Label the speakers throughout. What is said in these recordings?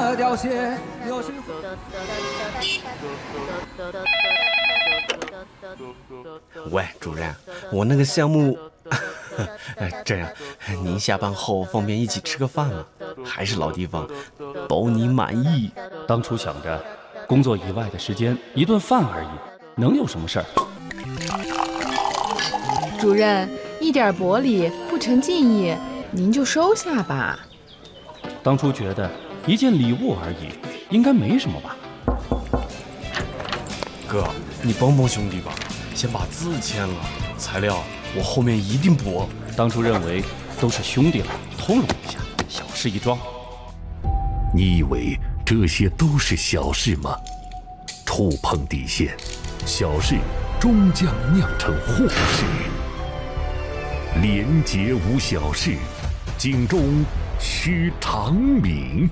Speaker 1: 的凋谢，有时候。
Speaker 2: 喂，主任，我那个项目，这样，您下班后方便一起吃个饭吗？还是老地方，包你满意。
Speaker 3: 当初想着，工作以外的时间一顿饭而已，能有什么事儿？
Speaker 4: 主任，一点薄礼不成敬意，您就收下吧。
Speaker 3: 当初觉得一件礼物而已，应该没什么吧？
Speaker 2: 哥，你帮帮兄弟吧，先把字签了，材料我后面一定补。
Speaker 3: 当初认为都是兄弟了，通融一下，小事一桩。
Speaker 5: 你以为这些都是小事吗？触碰底线，小事终将酿成祸事。廉洁无小事，警钟需长鸣。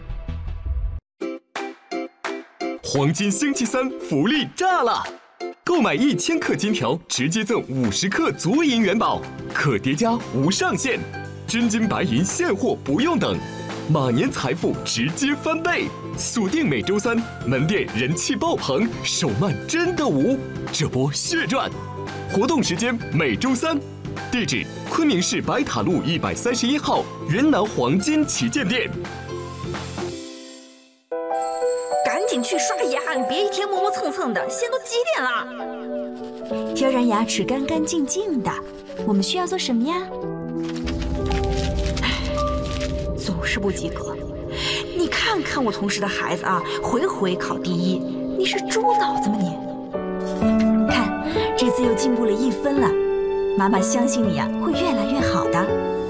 Speaker 6: 黄金星期三福利炸了！购买1000克金条，直接赠50克足银元宝，可叠加无上限，真金白银现货不用等，马年财富直接翻倍！锁定每周三，门店人气爆棚，手慢真的无，这波血赚！活动时间每周三，地址昆明市白塔路131号云南黄金旗舰店。
Speaker 7: 赶紧去刷牙，你别一天磨磨蹭蹭的，现在都几点了？
Speaker 8: 要让牙齿干干净净的，我们需要做什么呀？
Speaker 7: 总是不及格。你看看我同事的孩子啊，回回考第一，你是猪脑子吗你？
Speaker 8: 看，这次又进步了1分了，妈妈相信你啊，会越来越好的。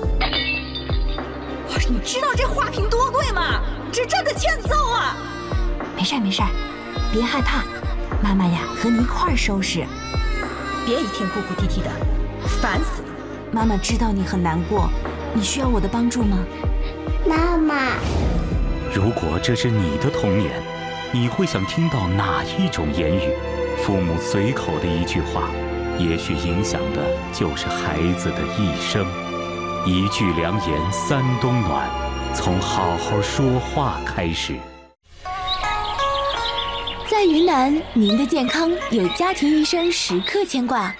Speaker 7: 你知道这花瓶多贵吗？这真的欠揍啊！
Speaker 8: 没事没事，别害怕，妈妈呀和你一块儿收拾。
Speaker 7: 别一天哭哭啼啼的，烦死了。
Speaker 8: 妈妈知道你很难过，你需要我的帮助吗？
Speaker 9: 妈妈，
Speaker 10: 如果这是你的童年，你会想听到哪一种言语？父母随口的一句话，也许影响的就是孩子的一生。一句良言三冬暖，从好好说话开始。
Speaker 11: 在云南，您的健康有家庭医生时刻牵挂。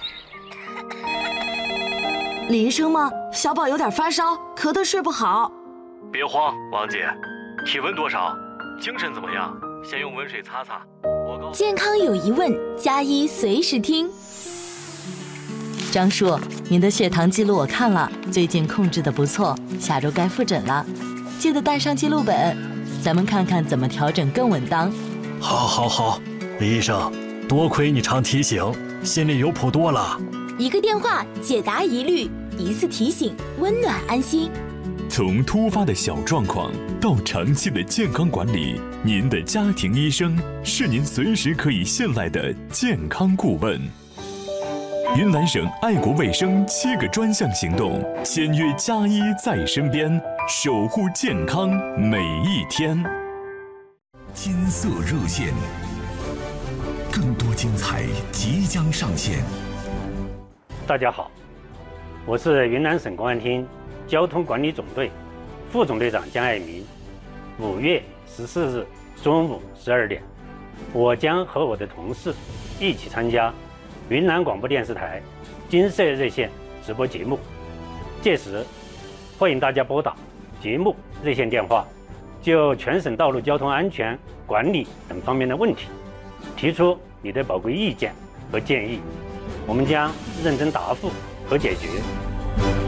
Speaker 12: 李医生吗？小宝有点发烧，咳得睡不好。
Speaker 13: 别慌，王姐，体温多少？精神怎么样？先用温水擦擦。
Speaker 11: 健康有疑问，加医随时听。
Speaker 14: 张叔，您的血糖记录我看了，最近控制得不错，下周该复诊了，记得带上记录本，咱们看看怎么调整更稳当。
Speaker 15: 好，李医生，多亏你常提醒，心里有谱多了。
Speaker 11: 一个电话解答疑虑，一次提醒温暖安心。
Speaker 16: 从突发的小状况到长期的健康管理，您的家庭医生是您随时可以信赖的健康顾问。云南省爱国卫生7个专项行动，签约加医在身边，守护健康每一天。
Speaker 5: 金色热线，更多精彩即将上线。
Speaker 17: 大家好，我是云南省公安厅交通管理总队副总队长江爱民。5月14日中午12点，我将和我的同事一起参加云南广播电视台金色热线直播节目，届时欢迎大家拨打节目热线电话，就全省道路交通安全管理等方面的问题提出你的宝贵意见和建议，我们将认真答复和解决。